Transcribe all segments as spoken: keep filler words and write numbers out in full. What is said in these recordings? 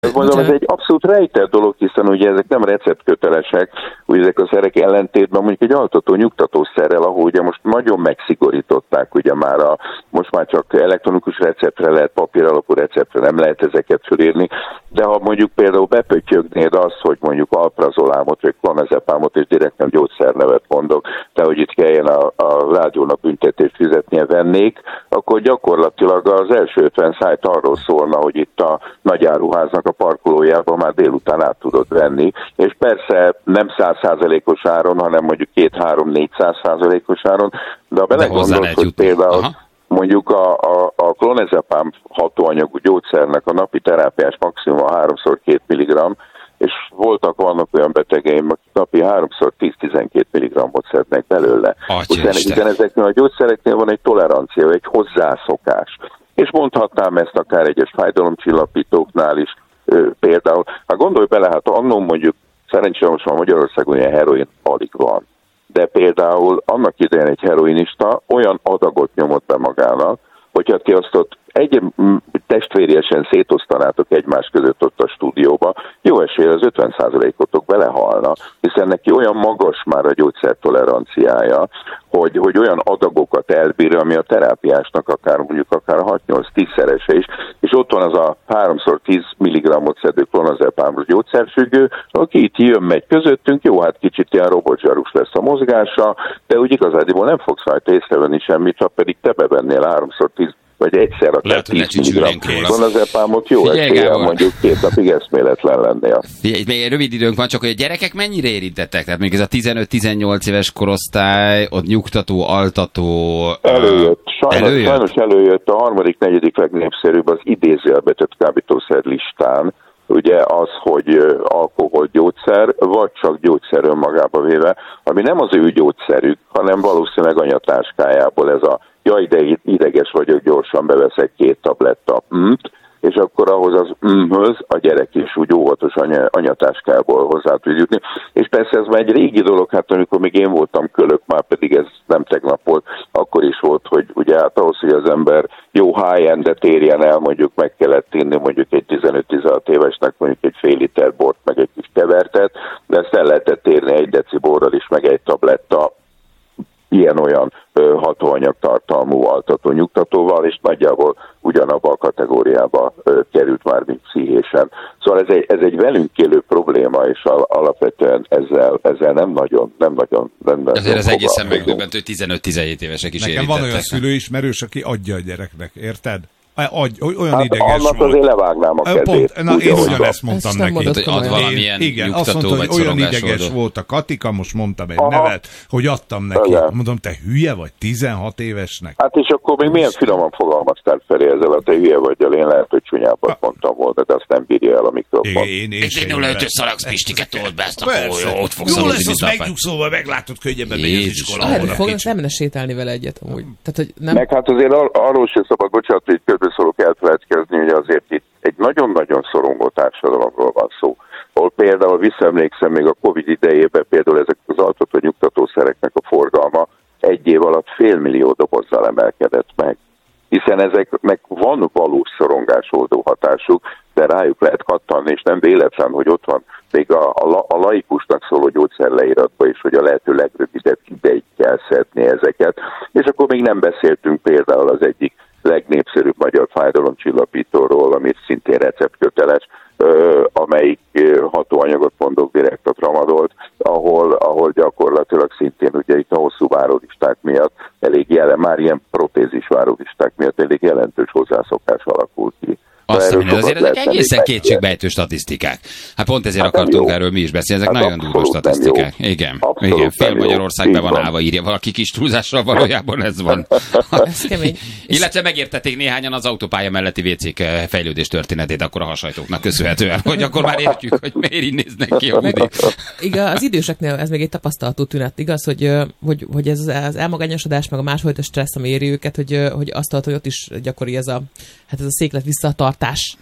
Mondom, ez egy abszolút rejtett dolog, hiszen ugye ezek nem receptkötelesek, ugye ezek a szerek ellentétben mondjuk egy altató nyugtatószerrel, ahol ugye most nagyon megszigorították, ugye már a, most már csak elektronikus receptre lehet, papír alapú receptre nem lehet ezeket fölírni, de ha mondjuk például bepöttyögnéd azt, hogy mondjuk alprazolámot vagy klonazepámot, és direkt nem gyógyszernevet mondok, de hogy itt kelljen a, a rádiónak büntetést fizetnie vennék, akkor gyakorlatilag az első ötven szájt arról szólna, hogy itt a nagyáruháznak a parkolójában már délután át tudod venni, és persze nem száz százalékos áron, hanem mondjuk két-három-négyszáz százalékos áron, de ha belegondolsz, hogy például aha. mondjuk a, a, a klonazepam hatóanyagú gyógyszernek a napi terápiás maximum háromszor két milligramm, és voltak, vannak olyan betegeim, akik napi háromszor tíz-tizenkét milligrammot szednek belőle. Hiszen, hiszen ezeknél a gyógyszereknél van egy tolerancia, egy hozzászokás. És mondhatnám ezt akár egyes fájdalomcsillapítóknál is, például, ha gondolj bele, hát annól mondjuk, szerencsére most már Magyarországon ilyen heroin alig van, de például annak idején egy heroinista olyan adagot nyomott be magának, hogyha ti azt ott egy testvériesen szétosztanátok egymás között ott a stúdióba, jó esélye az ötven százalékotok belehalna, hiszen neki olyan magas már a gyógyszertoleranciája, hogy, hogy olyan adagokat elbír, ami a terápiásnak akár mondjuk akár hat-nyolc-tízszerese is, és ott van az a háromszor tíz milligrammot szedő klonazepámos gyógyszerfüggő, aki itt jön, megy közöttünk, jó, hát kicsit ilyen robotzsarus lesz a mozgása, de úgy igazából nem fogsz rajta észrevenni semmit, ha pedig te bevennél háromszor tíz vagy egyszer akár tíz milligramm klonazepámot, jó eséllyel mondjuk két napig eszméletlen lennél. Még rövid időnk van, csak hogy a gyerekek mennyire érintettek? Tehát még ez a tizenöt-tizennyolc éves korosztály, ott nyugtató, altató... Előjött. Sajnos előjött. sajnos előjött a harmadik, negyedik legnépszerűbb az idézőjelbetett kábítószer listán, ugye az, hogy alkohol gyógyszer, vagy csak gyógyszer önmagába véve, ami nem az ő gyógyszerük, hanem valószínűleg anyatáskájából ez a jaj, de ideges vagyok, gyorsan beveszek két tabletta mm-t, és akkor ahhoz az mm-höz a gyerek is úgy óvatos anya, anyatáskából hozzá tud jutni. És persze ez már egy régi dolog, hát amikor még én voltam kölök, már pedig ez nem tegnap volt, akkor is volt, hogy ugye hát ahhoz, hogy az ember jó high-endet érjen el, mondjuk meg kellett inni mondjuk egy tizenöt-tizenhat évesnek mondjuk egy fél liter bort, meg egy kis kevertet, de ezt el lehetett érni egy deci borral is, meg egy tabletta ilyen-olyan hatóanyag tartalmú altató nyugtatóval, és nagyjából ugyanabba a kategóriába ö, került már, mint pszichésen. Szóval ez egy, ez egy velünk élő probléma, és al- alapvetően ezzel, ezzel nem nagyon, nem nagyon... Nem nagyon Azért az egészen megdöbbentő, tizenöt-tizenhét évesek is érintettek. Nekem van olyan szülőismerős, aki adja a gyereknek, érted? Adj, olyan hát ideges annak volt. azért levágnám a kedvét. Pont, na, én ugyanezt mondtam neki. Hogy ad valamilyen igen, nyugtató, azt mondta, hogy olyan ideges oldó. volt a Katika, most mondtam egy aha. nevet, hogy adtam neki. Igen. Mondom, te hülye vagy tizenhat évesnek? Hát és akkor még milyen finoman fogalmaztál felé ezzel, a te hülye vagyjal, én lehet, hogy csúnyábbat mondtam volna, de azt nem bírja el a mikrofon. Én, én, és egy nulla ötös szalagsz Pistiket told be ezt a jó, ott fogsz jó lesz, azt megnyugszóval meglátod, könnyebben megy az iskola. Nem menne sétálni vele egyet amúgy. Tehát, hogy nem... Meg hát azért ar- arról sem szabad, bocsánat, hogy közbeszólok elfelejtkezni, hogy azért itt egy nagyon-nagyon szorongó társadalomról van szó. Ahol például visszaemlékszem még a Covid idejében, például ezek az altató nyugtatószereknek a forgalma egy év alatt félmillió dobozzal emelkedett meg. Hiszen ezeknek van valós szorongásoldó hatásuk, de rájuk lehet kattanni, és nem véletlen, hogy ott van még a, a, a laikusnak szóló gyógyszerleíratban is, hogy a lehető legrövidebb ideig kell szedni ezeket. És akkor még nem beszéltünk például az egyik legnépszerűbb magyar fájdalomcsillapítóról, ami szintén receptköteles, amelyik hatóanyagot mondok direkt a tramadolt, ahol, ahol gyakorlatilag szintén ugye itt a hosszú várólisták miatt elég jelen, már ilyen protézis várólisták miatt elég jelentős hozzászokás alakul ki. Azt mondja, azért ezek egészen kétségbejtő statisztikák. Hát pont ezért hát akartunk jó. Erről mi is beszélni, ezek hát nagyon durva statisztikák. Igen, abszolút igen, fél Magyarország be van állva, írja valaki kis túlzással, valójában ez van. Ez kemény. Illetve megértették néhányan az autópálya melletti vécék fejlődés történetét akkor a hasajtóknak köszönhetően, hogy akkor már értjük, hogy miért így néznek ki a budi. Igen, az időseknél ez még egy tapasztalatú tünet, igaz, hogy, hogy, hogy ez az elmagányosodás, meg a másfajta stressz, ami éri őket, hogy, hogy azt hogy ott is gyakori ez a, hát ez a széklet visszatart,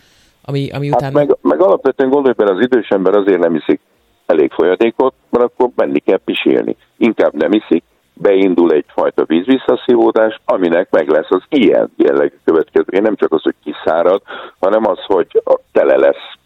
Ami, ami után... hát meg, meg alapvetően gondolj bele, az idős ember azért nem iszik elég folyadékot, mert akkor menni kell pisilni. Inkább nem iszik, beindul egyfajta vízvisszaszívódás, aminek meg lesz az ilyen jellegű következője. Nem csak az, hogy kiszárad, hanem az, hogy tele lesz